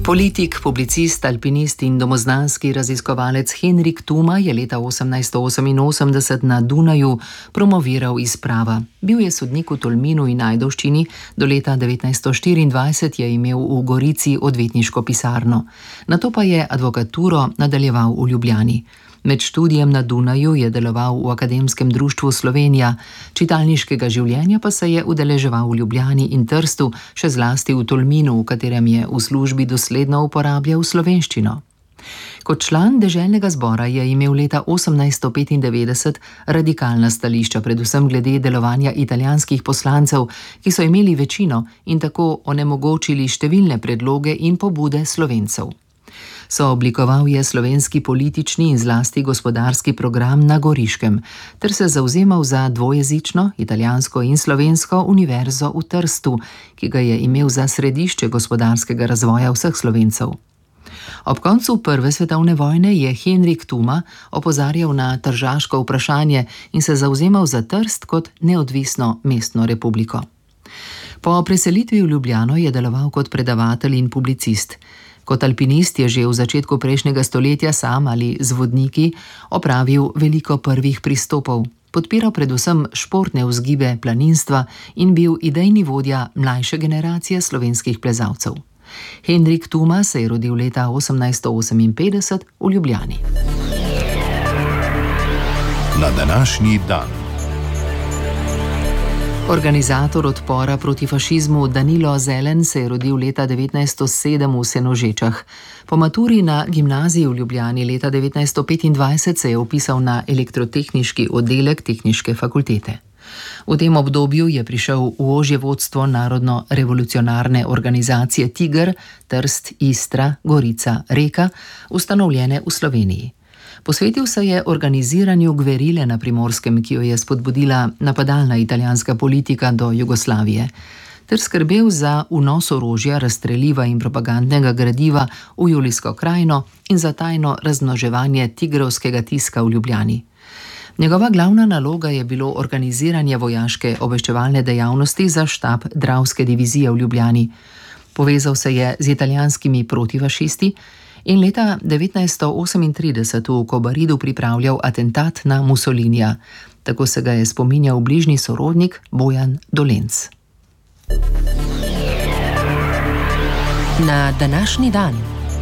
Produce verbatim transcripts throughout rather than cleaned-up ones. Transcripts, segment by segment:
Politik, publicist, alpinist in domoznanski raziskovalec Henrik Thuma je leta osemnajststo oseminosemdeset na Dunaju promoviral izprava. Bil je sodnik v Tolminu in Ajdovščini, do leta devetnajststo štiriindvajset je imel v Gorici odvetniško pisarno. Nato pa je advokaturo nadaljeval v Ljubljani. Med študijem na Dunaju je deloval v Akademskem društvu Slovenija, čitalniškega življenja pa se je udeleževal v Ljubljani in Trstu, še zlasti v Tolminu, v katerem je v službi dosledno uporabljal slovenščino. Kot član deželnega zbora je imel leta osemnajststo petindevetdeset radikalna stališča, predvsem glede delovanja italijanskih poslancev, ki so imeli večino in tako onemogočili številne predloge in pobude Slovencev. Sooblikoval je slovenski politični in zlasti gospodarski program na Goriškem, ter se zavzemal za dvojezično, italijansko in slovensko univerzo v Trstu, ki ga je imel za središče gospodarskega razvoja vseh Slovencev. Ob koncu prve svetovne vojne je Henrik Thuma opozarjal na tržaško vprašanje in se zavzemal za Trst kot neodvisno mestno republiko. Po preselitvi v Ljubljano je deloval kot predavatelj in publicist. Kot alpinist je že v začetku prejšnjega stoletja sam ali z vodniki opravil veliko prvih pristopov, podpiral predvsem športne vzgibe planinstva in bil idejni vodja mlajše generacije slovenskih plezalcev. Henrik Thuma se je rodil leta osemnajststo oseminpetdeset v Ljubljani. Na današnji dan. Organizator odpora proti fašizmu Danilo Zelen se je rodil leta devetnajststo sedem v Senožečah. Po maturi na gimnaziji v Ljubljani leta devetnajststo petindvajset se je vpisal na elektrotehniški oddelek Tehniške fakultete. V tem obdobju je prišel v ožje vodstvo narodno-revolucionarne organizacije Tiger, Trst, Istra, Gorica, Reka, ustanovljene v Sloveniji. Posvetil se je organiziranju gverile na Primorskem, ki jo je spodbudila napadalna italijanska politika do Jugoslavije, ter skrbel za vnos orožja, razstreliva in propagandnega gradiva v Julijsko krajino in za tajno razmnoževanje tigrovskega tiska v Ljubljani. Njegova glavna naloga je bilo organiziranje vojaške obveščevalne dejavnosti za štab Dravske divizije v Ljubljani. Povezal se je z italijanskimi protifašisti in leta devetnajststo osemintrideset v Kobaridu pripravljal atentat na Mussolinija. Tako se ga je spominjal bližnji sorodnik Bojan Dolenc. Na današnji dan.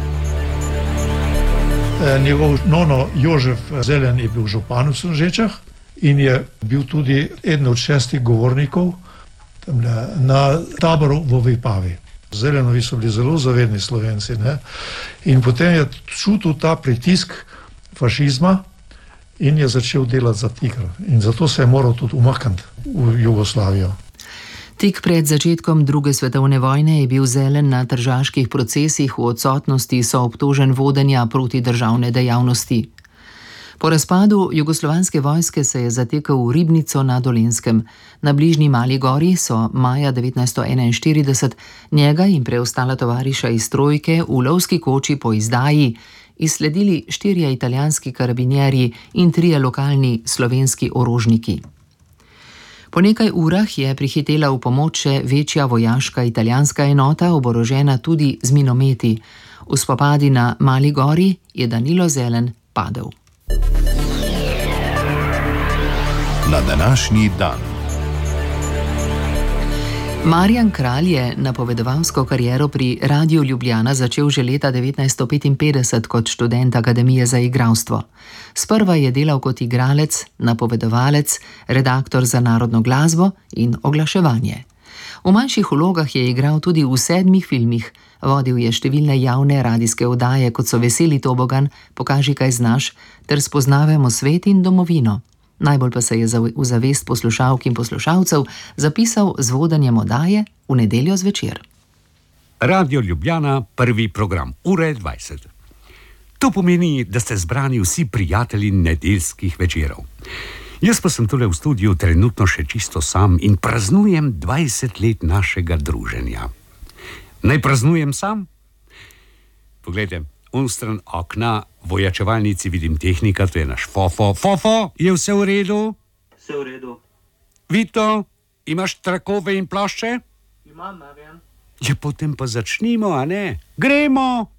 Njegov nono Jožef Zelen je bil župan v Senožečah in je bil tudi eden od šestih govornikov na taboru v Vipavi. Zelenovi so bili zelo zavedni Slovenci, ne? In potem je čutil ta pritisk fašizma in je začel delati za Tiger. In zato se je moral tudi umakniti v Jugoslavijo. Tik pred začetkom druge svetovne vojne je bil Zelen na tržaških procesih v odsotnosti soobtožen vodenja protidržavne dejavnosti. Po razpadu jugoslovanske vojske se je zatekel v Ribnico na Dolenjskem. Na bližnji Mali gori so maja devetnajststo enainštirideset njega in preostala tovariša iz trojke v lovski koči po izdaji izsledili štirje italijanski karabinjerji in trije lokalni slovenski orožniki. Po nekaj urah je prihitela v pomoč še večja vojaška italijanska enota, oborožena tudi z minometi. V spopadi na Mali gori je Danilo Zelen padel. Na današnji dan. Marjan Kralj je napovedovalsko kariero pri Radiu Ljubljana začel že leta devetnajststo petinpetdeset kot študent Akademije za igralstvo. Sprva je delal kot igralec, napovedovalec, redaktor za narodno glasbo in oglaševanje. V manjših vlogah je igral tudi v sedmih filmih, vodil je številne javne radijske oddaje, kot so Veseli tobogan, Pokaži, kaj znaš, ter Spoznavamo svet in domovino. Najbolj pa se je v zavest poslušalk in poslušalcev zapisal z vodenjem oddaje V nedeljo zvečer. Radio Ljubljana, prvi program, ura dvajset. To pomeni, da ste zbrani vsi prijatelji nedeljskih večerov. Jaz pa sem tule v studiu trenutno še čisto sam in praznujem dvajset let našega druženja. Naj praznujem sam? Poglejte, unstran okna vojačevalnici vidim tehnika, to je naš Fofo. Fofo, je vse v redu? Vse v redu. Vito, imaš trakove in plošče? Imam, Marjan. Ja, potem pa začnimo, a ne? Gremo!